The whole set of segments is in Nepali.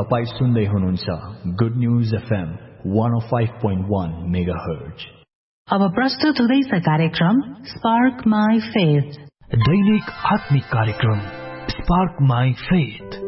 तपाई सुन्दै हुनुहुन्छ गुड न्यूज एफएम 105.1 मेगाहर्ज। अब प्रस्तुत हुँदैछ कार्यक्रम स्पार्क माई फेथ, दैनिक आत्मिक कार्यक्रम स्पार्क माई फेथ।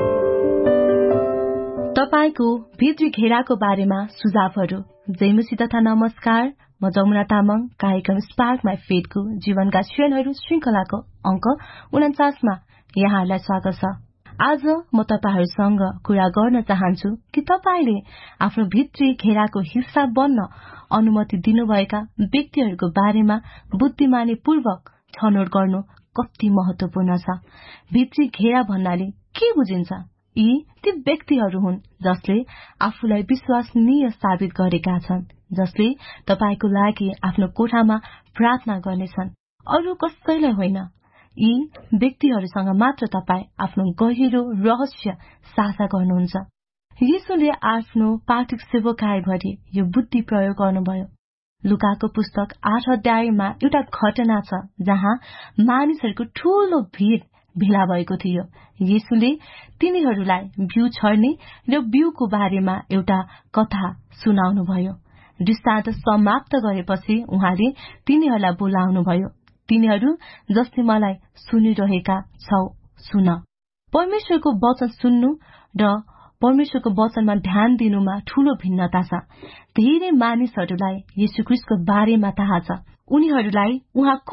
तपाईको भित्री घेराको बारेमा सुझावहरू। जयमुसी तथा नमस्कार, म जमुना तामाङ। कार्यक्रम स्पार्क माई फेथको जीवनका क्षणहरू श्रृंखलाको अंक 49 मा यहाँहरूलाई स्वागत छ। आज म तपाईहरुसँग कुरा गर्न चाहन्छु कि तपाईले आफ्नो भित्री घेराको हिस्सा बन्न अनुमति दिनुभएका व्यक्तिहरूको बारेमा बुद्धिमानी पूर्वक छनौट गर्नु कति महत्वपूर्ण छ। भित्री घेरा भन्नाले के बुझिन्छ? यी ती व्यक्तिहरू हुन् जसले आफूलाई विश्वसनीय साबित गरेका छन्, जसले तपाईको लागि आफ्नो कोठामा प्रार्थना गर्नेछन्, अरू कसैलाई होइन। यी व्यक्तिहरूसँग मात्र तपाई आफ्नो गहिरो रहस्य साझा गर्नुहुन्छ। येशूले आफ्नो पार्थिव सेवकाई भरि यो बुद्धि प्रयोग गर्नुभयो। लुकाको पुस्तक 8 अध्यायमा एउटा घटना छ जहाँ मानिसहरूको ठूलो भीड़ भेला भएको थियो। येशूले तिनीहरूलाई बिउ छर्ने र बिउको बारेमा एउटा कथा सुनाउनु भयो। दृष्टान्त समाप्त गरेपछि उहाँले तिनीहरूलाई बोलाउनुभयो। तिनीहरू जसले मलाई सुनिरहेका छौ, सुन। परमेश्वरको वचन सुन्नु र परमेश्वरको वचनमा ध्यान दिनुमा ठूलो भिन्नता छ। धेरै मानिसहरूलाई येशू ख्रीष्टको बारेमा थाहा छ, उनीहरूलाई उहाँ